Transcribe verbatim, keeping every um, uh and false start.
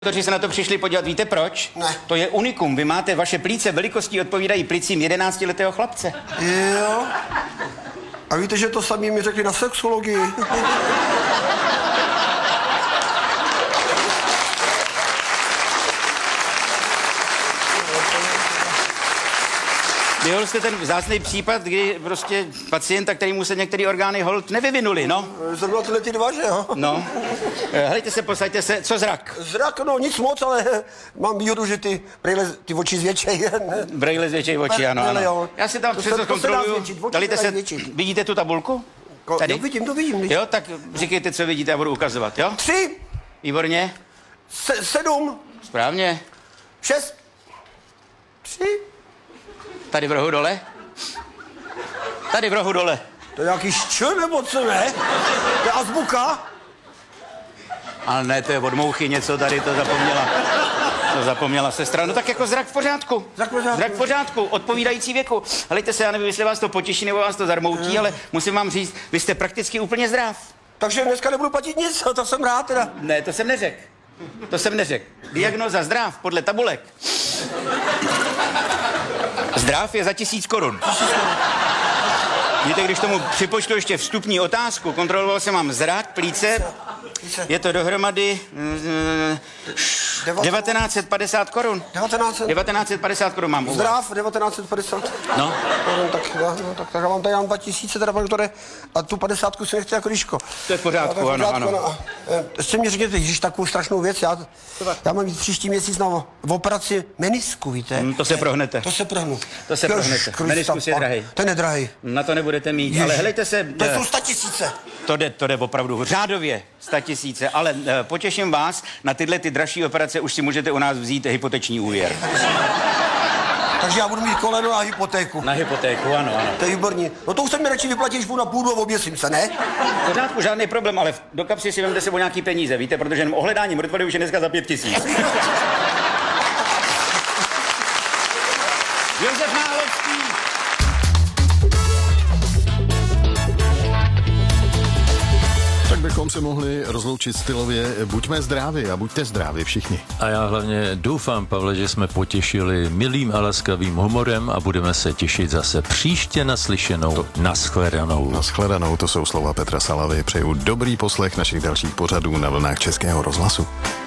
Kteří se na to přišli podívat, víte proč? Ne. To je unikum. Vy máte, vaše plíce velikostí odpovídají plicím jedenáctiletého chlapce. Jo. A víte, že to samý mi řekli na sexologii. Vyhol jste ten vzácný případ, kdy prostě pacienta, kterýmu se některé orgány hold nevyvinuli, no? Zrovna tyhle ty dva, že jo? No. Helejte se, posaďte se. Co zrak? Zrak, no nic moc, ale mám výhodu, že ty brejle, ty oči zvětšej. Brejle zvětšej oči, ano, ano. Já si tam přesto zkontroluju. Dejte se, vidíte tu tabulku? Tady? Jo, vidím, to vidím. Jo, tak říkejte, co vidíte, já budu ukazovat, jo? Tři. Výborně. Se, sedm. Správně. Šest. Tři. Tady v rohu dole. Tady v rohu dole. To je nějaký šč, nebo co ne? To je azbuka? Ale ne, to je od mouchy něco tady, to zapomněla. To zapomněla sestra. No tak jako zrak v pořádku. Zrak v pořádku. Zrak v pořádku, odpovídající věku. Helejte se, já nevím, jestli vás to potěší nebo vás to zarmoutí, ale musím vám říct, vy jste prakticky úplně zdrav. Takže dneska nebudu platit nic, to jsem rád teda. Ne, to jsem neřekl. To jsem neřekl. Diagnoza zdrav podle tabulek. Zdrav je za tisíc korun. Víte, když tomu připočtu ještě vstupní otázku, kontroloval jsem vám zrak, plíce, je to dohromady devatenáct set padesát korun. devatenáct set padesát korun mám. Zdrav, devatenáct set padesát. No. No, tak, no, tak, tak já mám tady mám dva tisíce, teda pane doktore, a tu padesátku si nechci jako líško. To je v pořádku, no, ano, ano. No, ještě mi řekněte, když takovou strašnou věc, já, já mám jít příští měsíc na v operaci menisku, víte? Hmm, to se prohnete. To se prohnu. To se prohnete. Meniskus je drahý. Ten je drahý. Na to nebudete mít, Jež, ale helejte se. To jsou statisíce. To jde, to jde opravdu řádově statisíce, ale e, potěším vás, na tyhle ty dražší operace už si můžete u nás vzít hypoteční úvěr. Takže já budu mít koleno a hypotéku. Na hypotéku, ano, ano. To je výborný. No to už se mi radši vyplatí, když půjdu na půdu a oběsím se, ne? V pořádku, žádný problém, ale do kapsy si vemte sebou nějaký peníze, víte, protože jenom ohledání mrtvoly už je dneska za pět tisíc. Josef Málovský. Tak bychom se mohli rozloučit stylově. Buďme zdraví a buďte zdraví všichni. A já hlavně doufám, Pavle, že jsme potěšili milým a laskavým humorem a budeme se těšit zase příště naslyšenou. To... Naschledanou. Naschledanou, to jsou slova Petra Salavy. Přeju dobrý poslech našich dalších pořadů na vlnách Českého rozhlasu.